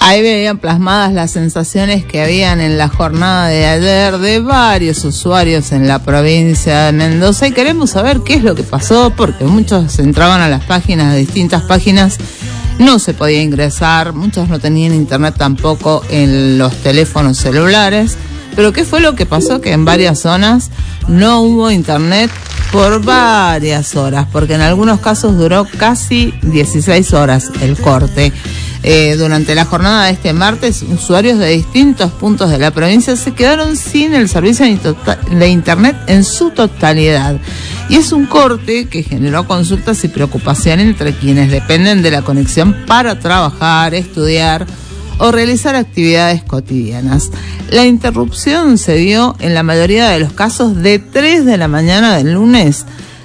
Ahí veían plasmadas las sensaciones que habían en la jornada de ayer de varios usuarios en la provincia de Mendoza, y queremos saber qué es lo que pasó, porque muchos entraban a las páginas, de distintas páginas, no se podía ingresar, muchos no tenían internet tampoco en los teléfonos celulares. Pero ¿qué fue lo que pasó? Que en varias zonas no hubo internet por varias horas, porque en algunos casos duró casi 16 horas el corte. Durante la jornada de este martes, usuarios de distintos puntos de la provincia se quedaron sin el servicio de internet en su totalidad. Y es un corte que generó consultas y preocupación entre quienes dependen de la conexión para trabajar, estudiar o realizar actividades cotidianas. La interrupción se dio en la mayoría de los casos de 3 de la mañana del lunes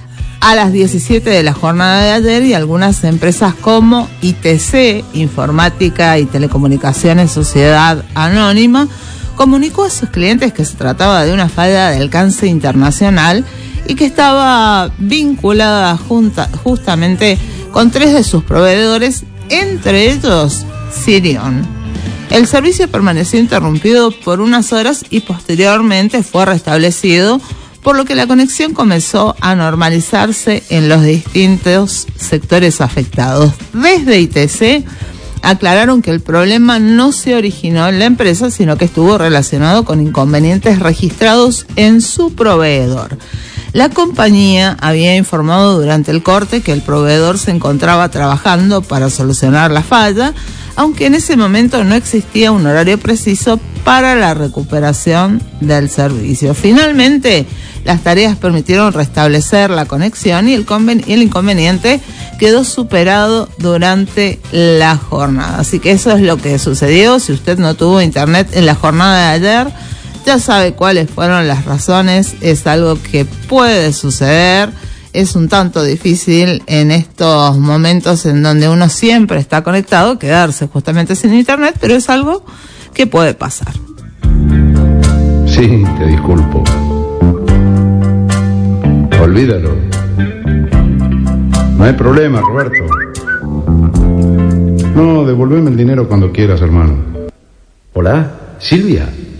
a las 17 de la jornada de ayer, y algunas empresas como ITC, Informática y Telecomunicaciones Sociedad Anónima, comunicó a sus clientes que se trataba de una falla de alcance internacional y que estaba vinculada justamente con 3 de sus proveedores, entre ellos Sirion. El servicio permaneció interrumpido por unas horas y posteriormente fue restablecido, por lo que la conexión comenzó a normalizarse en los distintos sectores afectados. Desde ITC aclararon que el problema no se originó en la empresa, sino que estuvo relacionado con inconvenientes registrados en su proveedor. La compañía había informado durante el corte que el proveedor se encontraba trabajando para solucionar la falla, aunque en ese momento no existía un horario preciso para la recuperación del servicio. Finalmente, las tareas permitieron restablecer la conexión y el inconveniente quedó superado durante la jornada. Así que eso es lo que sucedió. Si usted no tuvo internet en la jornada de ayer, ya sabe cuáles fueron las razones. Es algo que puede suceder. Es un tanto difícil en estos momentos en donde uno siempre está conectado, quedarse justamente sin internet, pero es algo que puede pasar. Sí, te disculpo. Olvídalo. No hay problema, Roberto. No, devolveme el dinero cuando quieras, hermano. Hola, Silvia.